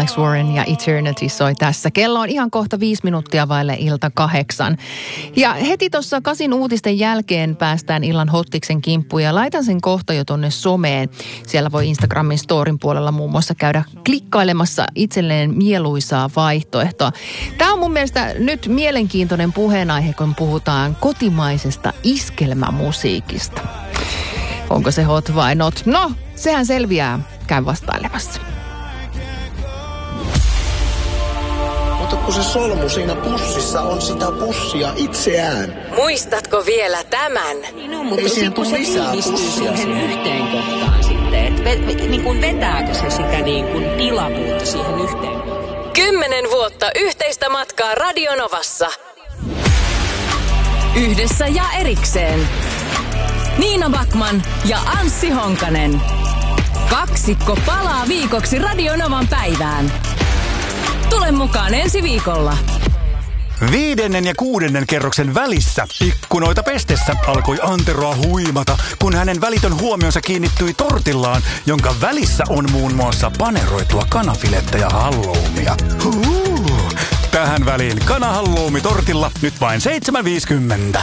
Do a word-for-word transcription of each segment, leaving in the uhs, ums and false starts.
Alex Warren ja Eternity soi tässä. Kello on ihan kohta viisi minuuttia vaille ilta kahdeksan. Ja heti tuossa Kasin uutisten jälkeen päästään illan hottiksen kimppuun ja laitan sen kohta jo tonne someen. Siellä voi Instagramin storin puolella muun muassa käydä klikkailemassa itselleen mieluisaa vaihtoehtoa. Tämä on mun mielestä nyt mielenkiintoinen puheenaihe, kun puhutaan kotimaisesta iskelmämusiikista. Onko se hot vai not? No, sehän selviää. Käy vastailemassa. Mutta kun se solmu siinä pussissa on sitä pussia itseään. Muistatko vielä tämän? No, mutta ei siihen tule lisää pussia siihen yhteen kohtaan sitten. Et ve, ve, niin kuin vetääkö se sitä niin kuin tilavuutta siihen yhteen kohtaan? Kymmenen vuotta yhteistä matkaa Radio Novassa. Yhdessä ja erikseen. Niina Backman ja Anssi Honkanen. Kaksikko palaa viikoksi Radio Novan päivään. Tule mukaan ensi viikolla. Viidennen ja kuudennen kerroksen välissä ikkunoita pestessä alkoi Anteroa huimata, kun hänen välitön huomionsa kiinnittyi tortillaan, jonka välissä on muun muassa paneroitua kanafilettä ja halloumia. Huu. Tähän väliin kanahalloumi tortilla nyt vain seitsemän viisikymmentä.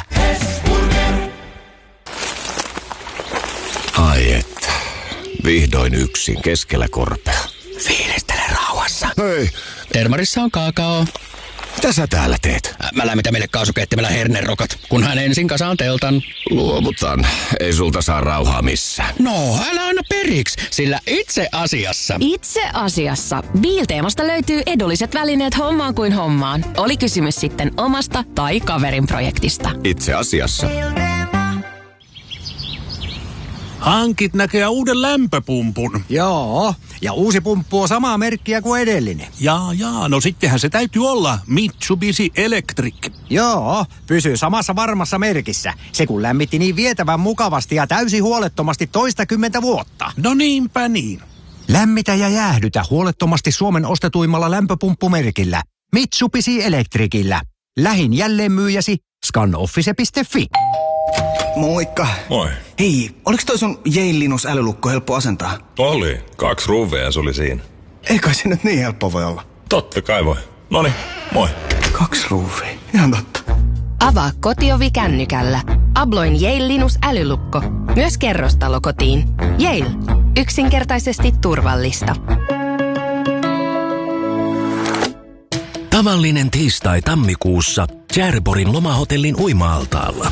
Ai että. Vihdoin yksin keskellä korpea. Fiilistele rauhassa. Hei. Termarissa on kaakao. Mitä sä täällä teet? Mä lämmitän meille kaasukeittimellä hernerokat, kun hän ensin kasaan teltan. Luovutan. Ei sulta saa rauhaa missään. No, älä anna periksi, sillä itse asiassa... Itse asiassa. Biilteemasta löytyy edulliset välineet hommaan kuin hommaan. Oli kysymys sitten omasta tai kaverin projektista. Itse asiassa. Hankit näköjään uuden lämpöpumpun. Joo, ja uusi pumppu on samaa merkkiä kuin edellinen. Jaa, jaa, no sittenhän se täytyy olla Mitsubishi Electric. Joo, pysyy samassa varmassa merkissä. Se kun lämmitti niin vietävän mukavasti ja täysin huolettomasti toistakymmentä vuotta. No niinpä niin. Lämmitä ja jäähdytä huolettomasti Suomen ostetuimmalla lämpöpumppumerkillä. Mitsubishi Electricillä. Lähin jälleenmyyjäsi scanoffice piste fi. Moikka. Moi. Hei, oliks toi sun Yale Linus älylukko helppo asentaa? Oli. Kaksi ruuvea se oli siinä. Eikä se nyt niin helppo voi olla. Totta kai voi. Noniin, moi. Kaksi ruuvea. Ihan totta. Avaa kotiovi kännykällä. Abloin Yale Linus älylukko. Myös kerrostalokotiin. Yale. Yksinkertaisesti turvallista. Tavallinen tiistai tammikuussa Tjärborin lomahotellin uima-altaalla.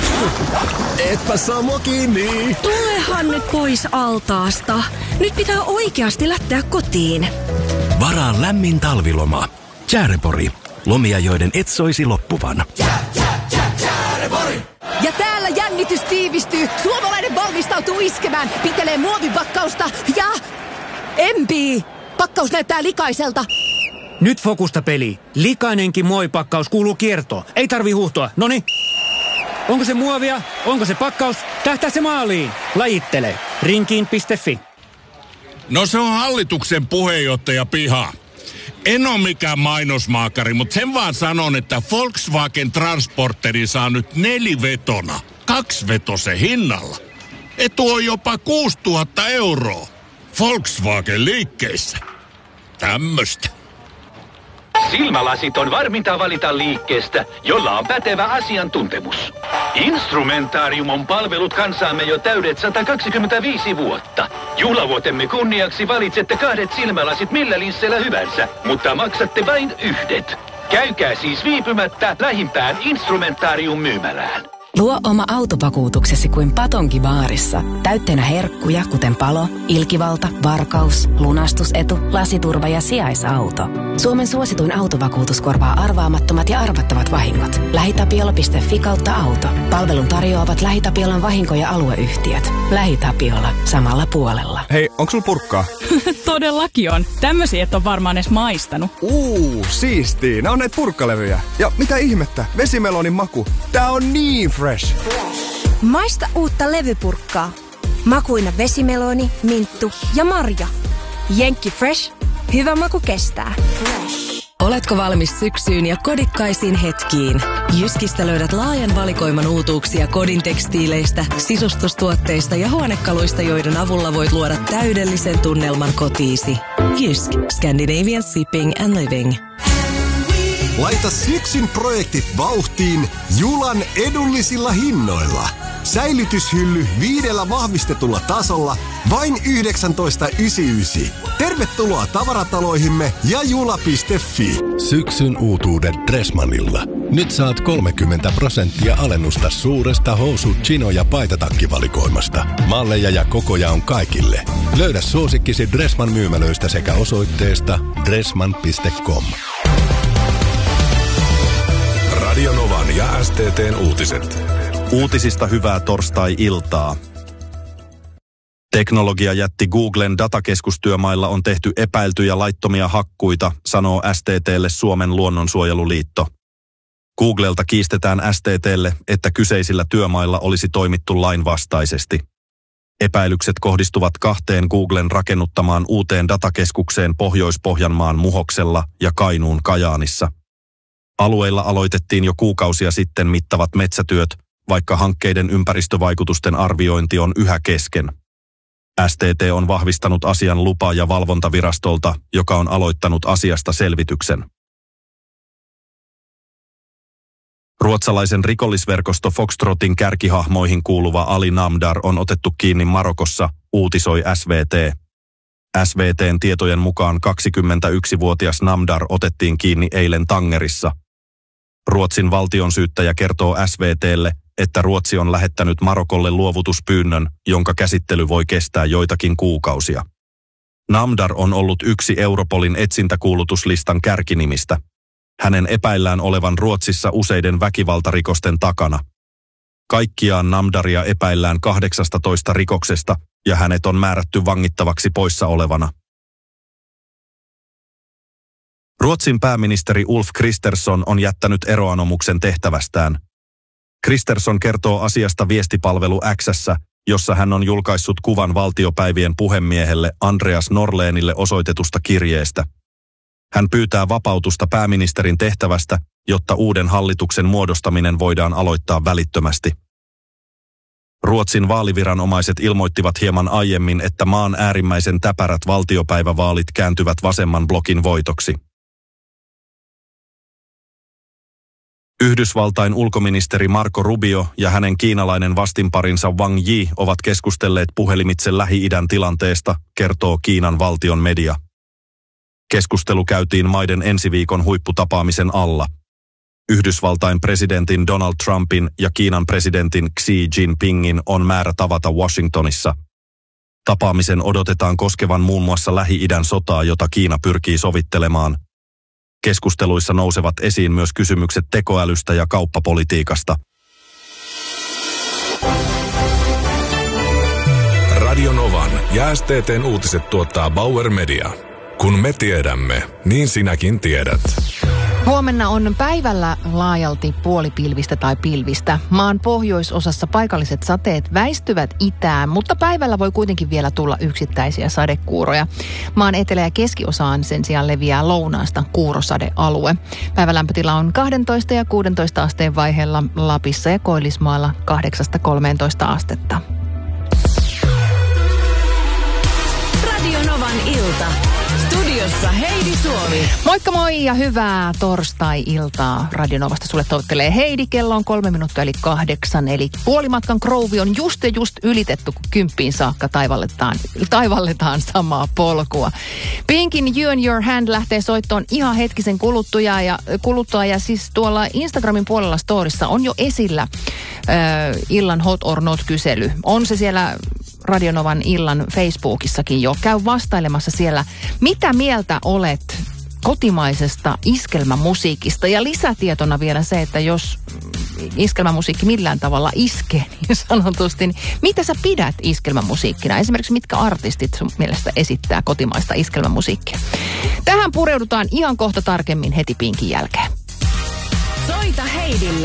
Etpä saa mua kiinni. Tulehan nyt pois altaasta. Nyt pitää oikeasti lähteä kotiin. Varaa lämmin talviloma. Tjärpori. Lomia, joiden et soisi loppuvan. Tjä, tjä, tjä, Tjärpori. Ja täällä jännitys tiivistyy. Suomalainen valmistautuu iskemään. Pitelee muovipakkausta ja... empii. Pakkaus näyttää likaiselta. Nyt fokusta peli. Likainenkin muovipakkaus kuuluu kiertoon. Ei tarvi huuhtoa. Noni. Onko se muovia? Onko se pakkaus? Tähtää se maaliin. Lajittele. rinkiin piste fi. No se on hallituksen puheenjohtaja piha. En ole mikään mainosmaakari, mutta sen vaan sanon, että Volkswagen Transporteri saa nyt nelivetona. Kaksivetosen hinnalla. Etu on jopa kuusituhatta euroa. Volkswagen liikkeissä. Tämmöstä. Silmälasit on varminta valita liikkeestä, jolla on pätevä asiantuntemus. Instrumentarium on palvellut kansaamme jo täydet sata kaksikymmentäviisi vuotta. Juhlavuotemme kunniaksi valitsette kahdet silmälasit millä linsseillä hyvänsä, mutta maksatte vain yhdet. Käykää siis viipymättä lähimpään Instrumentarium myymälään. Luo oma autovakuutuksesi kuin Patonki baarissa. Täytteenä herkkuja, kuten palo, ilkivalta, varkaus, lunastusetu, lasiturva ja sijaisauto. Suomen suosituin autovakuutus korvaa arvaamattomat ja arvattavat vahingot. lähitapiola piste fi kautta auto. Palvelun tarjoavat LähiTapiolan vahinko- ja alueyhtiöt. LähiTapiola. Samalla puolella. Hei, onko sulla purkkaa? Todellakin on. Tämmösiä et ole varmaan edes maistanut. Uuu, siistii. Nää on näitä purkkalevyjä. Ja mitä ihmettä? Vesimelonin maku. Tää on niin fresh. Maista uutta levypurkkaa. Makuina vesimeloni, minttu ja marja. Jenkki Fresh. Hyvä maku kestää. Oletko valmis syksyyn ja kodikkaisiin hetkiin? Jyskistä löydät laajan valikoiman uutuuksia kodin tekstiileistä, sisustustuotteista ja huonekaluista, joiden avulla voit luoda täydellisen tunnelman kotiisi. Jysk. Scandinavian Shipping and Living. Laita syksyn projektit vauhtiin Julan edullisilla hinnoilla. Säilytyshylly viidellä vahvistetulla tasolla vain yhdeksäntoista yhdeksänkymmentäyhdeksän. Tervetuloa tavarataloihimme ja jula piste fi. Syksyn uutuudet Dressmanilla. Nyt saat kolmekymmentä prosenttia alennusta suuresta housu-, chino- ja paitatakkivalikoimasta. Malleja ja kokoja on kaikille. Löydä suosikkisi Dressman myymälöistä sekä osoitteesta dressman piste com. Radio Novan ja S T T:n uutiset. Uutisista hyvää torstai-iltaa. Teknologiajätti Googlen datakeskustyömailla on tehty epäiltyjä laittomia hakkuita, sanoo S T T:lle Suomen luonnonsuojeluliitto. Googlelta kiistetään S T T:lle, että kyseisillä työmailla olisi toimittu lainvastaisesti. Epäilykset kohdistuvat kahteen Googlen rakennuttamaan uuteen datakeskukseen Pohjois-Pohjanmaan Muhoksella ja Kainuun Kajaanissa. Alueilla aloitettiin jo kuukausia sitten mittavat metsätyöt, vaikka hankkeiden ympäristövaikutusten arviointi on yhä kesken. S T T on vahvistanut asian lupa- ja valvontavirastolta, joka on aloittanut asiasta selvityksen. Ruotsalaisen rikollisverkosto Foxtrotin kärkihahmoihin kuuluva Ali Namdar on otettu kiinni Marokossa, uutisoi S V T. S V T:n tietojen mukaan kaksikymmentäyksivuotias Namdar otettiin kiinni eilen Tangerissa. Ruotsin valtionsyyttäjä kertoo S V T:lle, että Ruotsi on lähettänyt Marokolle luovutuspyynnön, jonka käsittely voi kestää joitakin kuukausia. Namdar on ollut yksi Europolin etsintäkuulutuslistan kärkinimistä. Hänen epäillään olevan Ruotsissa useiden väkivaltarikosten takana. Kaikkiaan Namdaria epäillään kahdeksastatoista rikoksesta ja hänet on määrätty vangittavaksi poissa olevana. Ruotsin pääministeri Ulf Kristersson on jättänyt eroanomuksen tehtävästään. Kristersson kertoo asiasta viestipalvelu X:ssä, jossa hän on julkaissut kuvan valtiopäivien puhemiehelle Andreas Norlénille osoitetusta kirjeestä. Hän pyytää vapautusta pääministerin tehtävästä, jotta uuden hallituksen muodostaminen voidaan aloittaa välittömästi. Ruotsin vaaliviranomaiset ilmoittivat hieman aiemmin, että maan äärimmäisen täpärät valtiopäivävaalit kääntyvät vasemman blokin voitoksi. Yhdysvaltain ulkoministeri Marco Rubio ja hänen kiinalainen vastinparinsa Wang Yi ovat keskustelleet puhelimitse Lähi-idän tilanteesta, kertoo Kiinan valtion media. Keskustelu käytiin maiden ensi viikon huipputapaamisen alla. Yhdysvaltain presidentin Donald Trumpin ja Kiinan presidentin Xi Jinpingin on määrä tavata Washingtonissa. Tapaamisen odotetaan koskevan muun muassa Lähi-idän sotaa, jota Kiina pyrkii sovittelemaan. Keskusteluissa nousevat esiin myös kysymykset tekoälystä ja kauppapolitiikasta. Radio Novan ja S T T:n uutiset tuottaa Bauer Media. Kun me tiedämme, niin sinäkin tiedät. Huomenna on päivällä laajalti puolipilvistä tai pilvistä. Maan pohjoisosassa paikalliset sateet väistyvät itään, mutta päivällä voi kuitenkin vielä tulla yksittäisiä sadekuuroja. Maan etelä- ja keskiosaan sen sijaan leviää lounaasta kuurosadealue. Päivälämpötila on kaksitoista ja kuusitoista asteen vaiheella Lapissa ja Koillismaalla kahdeksasta kolmeentoista astetta. Radio Novan ilta. Studiossa Heidi Suomi. Moikka moi ja hyvää torstai-iltaa. Radio Novasta sulle toivottelee Heidi. Kello on kolme minuuttia eli kahdeksan. Eli puolimatkan krouvi on just ja just ylitetty, kun kymppiin saakka taivalletaan, taivalletaan samaa polkua. Pinkin You and Your Hand lähtee soittoon ihan hetkisen kuluttua ja, kuluttua ja siis tuolla Instagramin puolella storissa on jo esillä äh, illan Hot or Not-kysely. On se siellä Radio Novan illan Facebookissakin jo. Käy vastailemassa siellä. Mitä mieltä olet kotimaisesta iskelmämusiikista? Ja lisätietona vielä se, että jos iskelmämusiikki millään tavalla iskee niin sanotusti, niin mitä sä pidät iskelmämusiikkina? Esimerkiksi mitkä artistit sun mielestä esittää kotimaista iskelmämusiikkia? Tähän pureudutaan ihan kohta tarkemmin heti Pinkin jälkeen. Soita Heidille